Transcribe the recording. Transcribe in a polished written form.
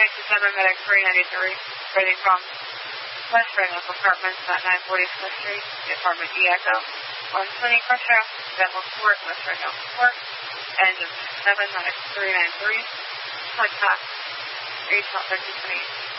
67 Medic 393, ready from West Redlands Apartments at 940th Street, Apartment E Echo. 120 Crusher, Dental Court, West Redlands Court, engine 7 Medic 393, contact 8 Salt 5028.